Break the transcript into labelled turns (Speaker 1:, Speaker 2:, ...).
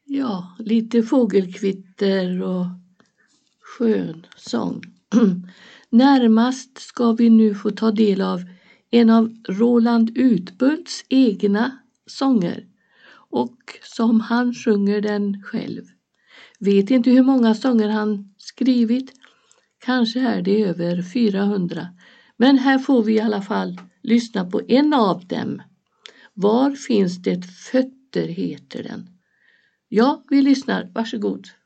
Speaker 1: Ja, lite fågelkvitter och skön sång. Närmast ska vi nu få ta del av en av Roland Utbults egna sånger och som han sjunger den själv. Vet inte hur många sånger han skrivit, kanske är det över 400. Men här får vi i alla fall lyssna på en av dem. Var finns det fötter heter den. Ja, vi lyssnar, varsågod.